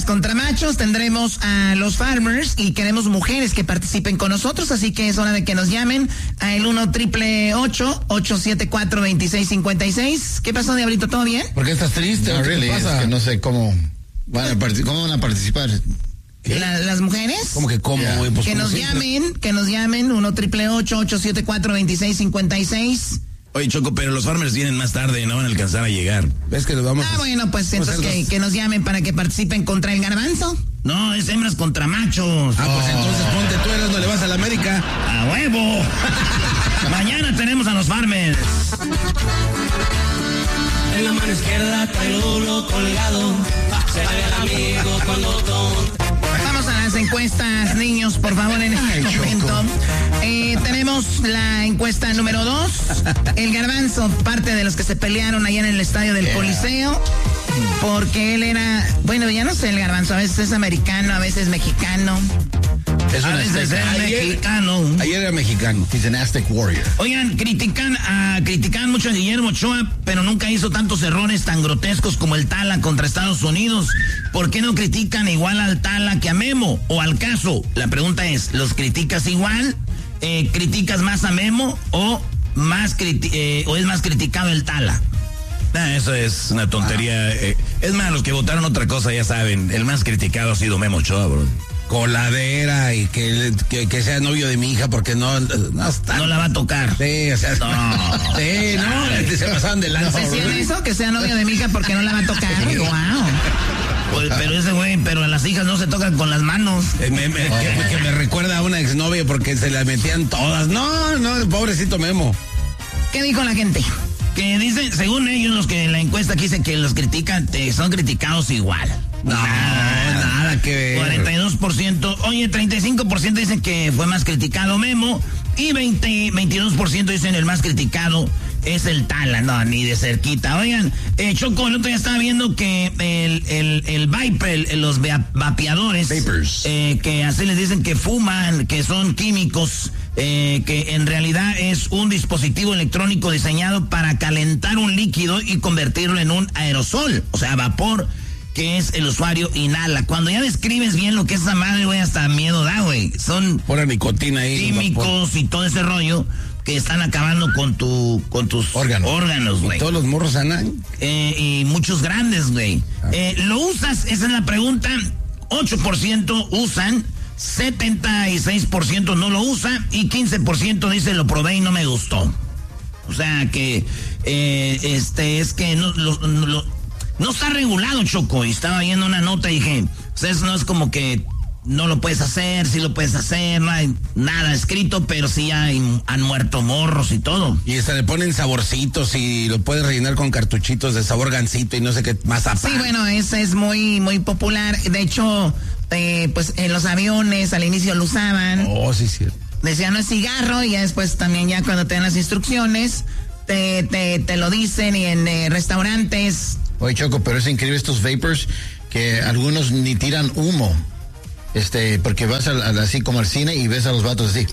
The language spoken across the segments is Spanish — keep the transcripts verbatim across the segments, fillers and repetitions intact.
hembras contra machos, tendremos a los farmers y queremos mujeres que participen con nosotros, así que es hora de que nos llamen al uno triple ocho ocho siete cuatro dos seis cinco seis. ¿Qué pasó, Diablito? ¿Todo bien? ¿Por qué estás triste? No, ¿Qué really, te pasa? es que no sé cómo van a, partic- cómo van a participar. La, ¿Las mujeres? ¿Cómo que cómo, güey? Yeah. Pues Que como nos siempre. llamen, que nos llamen, uno triple ocho ocho siete cuatro dos seis cinco seis. Oye, Choco, pero los farmers vienen más tarde y no van a alcanzar a llegar. ¿Ves que los vamos Ah, a... bueno, pues entonces hacer que, dos. que nos llamen para que participen contra el garbanzo. No, es hembras contra machos. Ah, pues entonces ponte tú, eres, no le vas a la América. ¡A huevo! Mañana tenemos a los farmers. En la mano izquierda trae uno colgado. Se ve el amigo cuando toma. Vamos a las encuestas, niños, por favor, en este Ay, momento. Choco. Eh, tenemos la encuesta número dos. El garbanzo, parte de los que se pelearon allá en el estadio del Yeah. Coliseo, porque él era, bueno, ya no sé, el garbanzo, a veces es americano, a veces mexicano. Es A un veces Aztec. es Ayer- mexicano. Ayer era mexicano. He's an Aztec warrior. Oigan, critican a, critican mucho a Guillermo Ochoa, pero nunca hizo tantos errores tan grotescos como el Tala contra Estados Unidos. ¿Por qué no critican igual al Tala que a Memo o al Caso? La pregunta es, ¿los criticas igual? Eh, ¿Criticas más a Memo o más criti- eh, o es más criticado el Tala? Ah, eso es una tontería. eh. Es más, los que votaron otra cosa ya saben, el más criticado ha sido Memo Ochoa, bro. Coladera y que, que, que sea novio de mi hija porque no, no está. No la va a tocar. Sí, o sea, No. sí, no, se pasaban de lanza. ¿Decían eso? Que sea novio de mi hija porque no la va a tocar. Wow. Pues, pero ese güey, pero a las hijas no se tocan con las manos. Eh, me- me- que, que me recuerda a una exnovia porque se la metían todas. No, no, pobrecito Memo. ¿Qué dijo la gente? Que dicen, según ellos, los que en la encuesta aquí dicen que los critican, te, son criticados igual. No, nada que ver. cuarenta y dos por ciento, oye, treinta y cinco por ciento dicen que fue más criticado Memo y veinte, veintidós por ciento dicen el más criticado es el Tala, no, ni de cerquita. Oigan, eh, Choco, el otro día estaba viendo que el, el, el Viper, el- los vea- vapeadores, Vapers. eh, que así les dicen que fuman, que son químicos, eh, que en realidad es un dispositivo electrónico diseñado para calentar un líquido y convertirlo en un aerosol, o sea, vapor, que es el usuario inhala. Cuando ya describes bien lo que es esa madre, güey, hasta miedo da, güey. Son Pura nicotina ahí. químicos y todo ese rollo que están acabando con tu con tus Órganos. órganos, güey. Todos los morros andan. Eh, y muchos grandes, güey. Eh, ¿Lo usas? Esa es la pregunta. ocho por ciento usan, setenta y seis por ciento no lo usa y quince por ciento dice lo probé y no me gustó. O sea que eh, este es que no, lo- no, lo- no está regulado, Choco. Y estaba viendo una nota y dije, o sea, eso no es como que no lo puedes hacer, sí lo puedes hacer, no hay nada escrito, pero sí hay, han muerto morros y todo. Y hasta le ponen saborcitos y lo puedes rellenar con cartuchitos de sabor gansito y no sé qué más. Sí, bueno, ese es muy, muy popular. De hecho, eh, pues en los aviones al inicio lo usaban. Oh, sí, sí. Decían no es cigarro y ya después también ya cuando te dan las instrucciones te, te, te lo dicen y en eh, restaurantes. Oye, Choco, pero es increíble estos vapors que algunos ni tiran humo. Este, porque vas al, al- así como al cine y ves a los vatos así.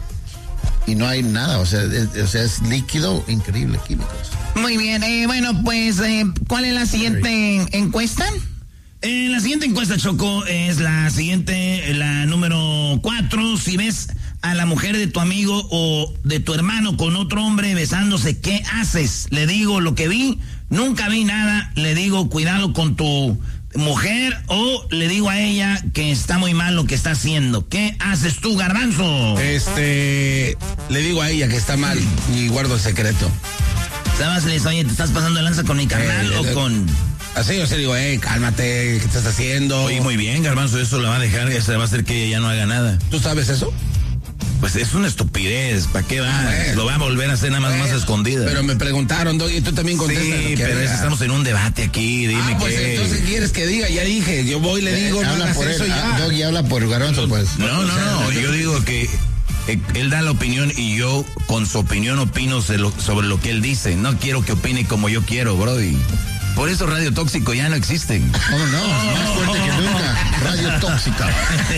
Y no hay nada, o sea, es, o sea, es líquido increíble, químicos. Muy bien, eh, bueno, pues, eh, ¿cuál es la siguiente encuesta? Eh, la siguiente encuesta, Choco, es la siguiente, la número cuatro. Si ves a la mujer de tu amigo o de tu hermano con otro hombre besándose, ¿qué haces? Le digo lo que vi, nunca vi nada, le digo cuidado con tu mujer o le digo a ella que está muy mal lo que está haciendo. ¿Qué haces tú, Garbanzo? Este, le digo a ella que está mal y guardo el secreto. ¿Sabes? Le dices, oye, ¿te estás pasando de lanza con mi carnal Eh, o eh, con...? Así yo se digo, eh, cálmate, ¿qué estás haciendo? Oye, muy bien, Garbanzo, eso la va a dejar, eso va a hacer que ella ya no haga nada. ¿Tú sabes eso? Pues es una estupidez, ¿para qué va? bueno. Lo va a volver a hacer nada más Bueno, más escondida. Pero me preguntaron, Doggy, tú también contestas. Sí, lo que pero haga. es- estamos en un debate aquí, dime Ah, pues qué. entonces quieres que diga, ya dije, yo voy y le digo, Eh, no habla hagas por eso él, ya. ah, Doggy habla por Garbanzo, pues. No, no, no, yo digo que eh, él da la opinión y yo con su opinión opino se lo- sobre lo que él dice. No quiero que opine como yo quiero, brody. Por eso Radio Tóxico ya no existe. Oh, no, más fuerte que nunca. Radio tóxica.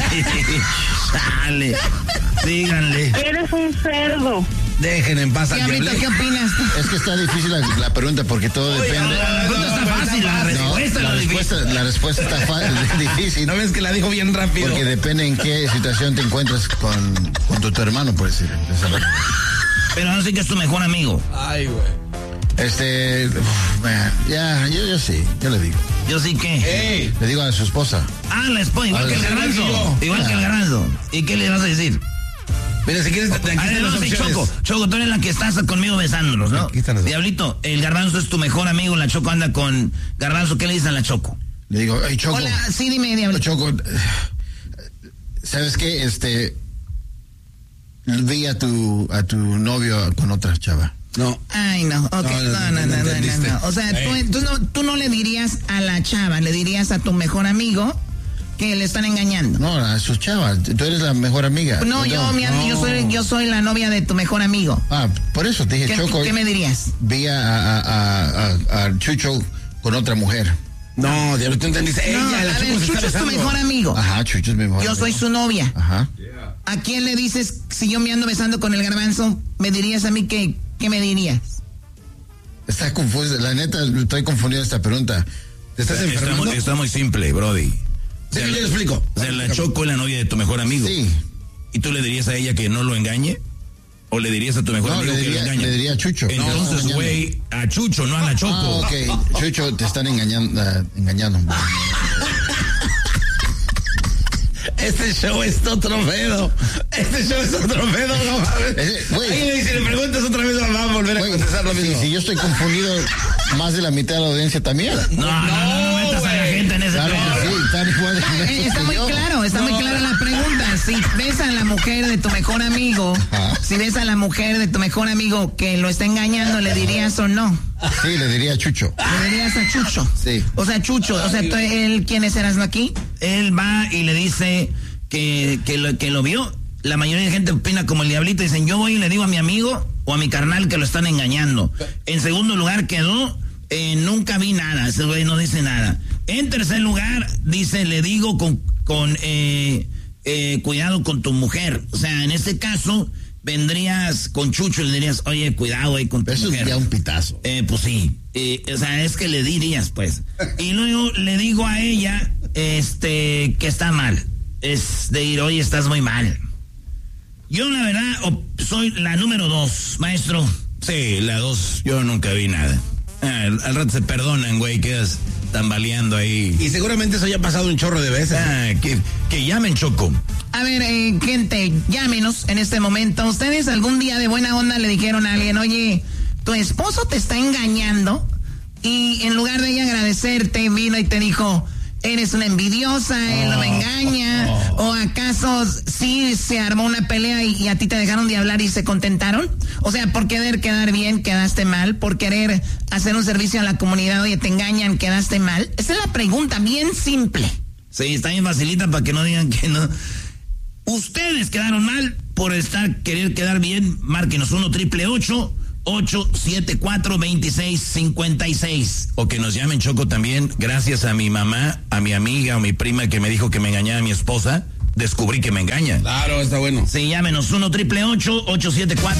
Dale, díganle. Eres un cerdo. Dejen en paz al Diablito, diablito. ¿qué opinas? Es que está difícil la, la pregunta porque todo depende. La pregunta está fácil, la respuesta No, es la lo respuesta respuesta, la respuesta está fácil, difícil. ¿No ves que la dijo bien rápido? Porque depende en qué situación te encuentras con, con tu, tu hermano, por decir. Pero no sé que es tu mejor amigo. Ay, güey. Este, uf, man, ya, yo, yo sí, yo le digo. Yo sí que. Ey. Le digo a su esposa. Ah, la esposa, igual A que el ver, garbanzo. amigo. Igual que el garbanzo. ¿Y qué le vas a decir? Mira, si quieres, aquí A ver, están las no, sí, opciones. Choco, Choco, tú eres la que estás conmigo besándonos, ¿no? Aquí están las- Diablito, el garbanzo es tu mejor amigo, la Choco anda con garbanzo, ¿qué le dices a la Choco? Le digo, hey, Choco. Hola, sí, dime, Diablito. Choco, ¿sabes qué? Este, vi a tu, a tu novio con otra chava. No. Ay, no, ok, no, no, no, no, no, entendiste. no. O sea, Ey. tú, tú, no, tú no le dirías a la chava, le dirías a tu mejor amigo que le están engañando. No, a su chava. Tú eres la mejor amiga. No, yo, mi, no. yo soy, yo soy la novia de tu mejor amigo. Ah, por eso te dije, ¿Qué, Choco. ¿qué me dirías? Vi a, a, a, a, a Chucho con otra mujer. No, Diablo, tú entendiste. No, Ella, la a Choco ver, se está Chucho es tu besando. mejor amigo. Ajá, Chucho es mi mejor Yo amigo. soy su novia. Ajá. ¿A quién le dices, si yo me ando besando con el garbanzo, me dirías a mí que, qué me dirías? Está confuso. La neta, estoy confundido esta pregunta. ¿Te estás Está enfermando? muy, está muy simple, Brody. Sí, yo le explico. O sea, la Choco es la novia de tu mejor amigo. Sí. ¿Y tú le dirías a ella que no lo engañe? ¿O le dirías a tu mejor No, amigo le que diría, lo engañe? le diría a Chucho. Entonces, No, güey, a Chucho, no a la Choco. Ah, ok. Chucho, te están engañando. ah, engañando. Este show es otro pedo. Este show es otro pedo, no mames. Ese- güey. Ahí, si le preguntas otra vez, va a volver a Güey, contestar lo si, mismo. si yo estoy confundido, más de la mitad de la audiencia también. No, no, no, no metas a la gente en ese Claro pedo. que sí, están igual de Eh, está que muy yo. claro, está muy clara la pregunta. Si ves a la mujer de tu mejor amigo, Ajá. si ves a la mujer de tu mejor amigo que lo está engañando, ¿le dirías o no? Sí, le diría a Chucho. Le dirías a Chucho. Sí. O sea, Chucho, o sea, tú- él, ¿quiénes eras aquí? Él va y le dice que, que, lo, que lo vio. La mayoría de gente opina como el Diablito. Dicen, yo voy y le digo a mi amigo o a mi carnal que lo están engañando. En segundo lugar quedó, eh, nunca vi nada. Ese güey no dice nada. En tercer lugar, dice, le digo con, con eh, eh, cuidado con tu mujer. O sea, en este caso, vendrías con Chucho y le dirías, oye, cuidado ahí con tu Eso mujer. es ya un pitazo. Eh, pues sí, eh, o sea, es que le dirías, pues. Y luego le digo a ella, este, que está mal. Es de ir, oye, estás muy mal. Yo, la verdad, op- soy la número dos, maestro. Sí, la dos, yo nunca vi nada. Ah, al, al rato se perdonan, güey, quedas tambaleando ahí. Y seguramente eso ya ha pasado un chorro de veces. Ah, que, que llamen, Choco. A ver, eh, gente, llámenos en este momento. ¿Ustedes algún día de buena onda le dijeron a alguien, oye, tu esposo te está engañando? Y en lugar de ella agradecerte, vino y te dijo, eres una envidiosa, él no me engaña. ¿O acaso sí se armó una pelea y, y a ti te dejaron de hablar y se contentaron? O sea, por querer quedar bien, quedaste mal. Por querer hacer un servicio a la comunidad, oye, te engañan, quedaste mal. Esa es la pregunta, bien simple. Sí, está bien facilita para que no digan que no. Ustedes quedaron mal por estar querer quedar bien. Márquenos uno triple ocho ocho siete cuatro dos seis cinco seis. O que nos llamen, Choco, también. Gracias a mi mamá, a mi amiga o mi prima que me dijo que me engañaba a mi esposa, descubrí que me engaña. Claro, está bueno. Sí, llámenos uno triple ocho ocho siete cuatro